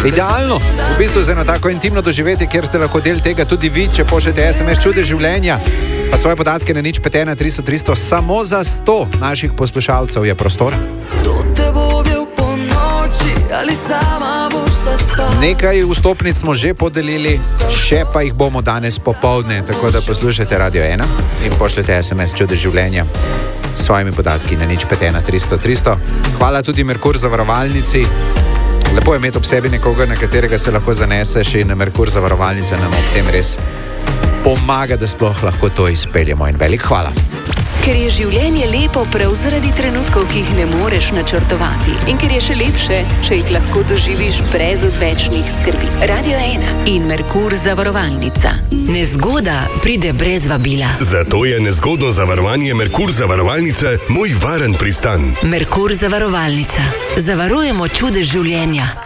Idealno, v bistvu za eno tako intimno doživetje, kjer ste lahko del tega tudi vi, če pošljete SMS Čudež življenja, pa svoje podatke na 051 300 300, samo za 100 naših poslušalcev je prostora. Nekaj vstopnic smo že podelili, še pa jih bomo danes popoldne, tako da poslušajte Radio 1 in pošljete SMS Čudež življenja s svojimi podatki na 051 300 300. Hvala tudi Merkur zavarovalnici. Lepo je imeti ob sebi nekoga, na katerega se lahko zaneseš, in Merkur zavarovalnica nam ob tem res pomaga, da sploh lahko to izpeljemo, in velik hvala. Ker je življenje lepo prav zaradi trenutkov, ki jih ne moreš načrtovati. In ker je še lepše, če jih lahko doživiš brez odvečnih skrbi. Radio 1 in Merkur zavarovalnica. Nezgoda pride brez vabila. Zato je nezgodno zavarovanje Merkur zavarovalnice moj varen pristan. Merkur zavarovalnica. Zavarujemo čudež življenja.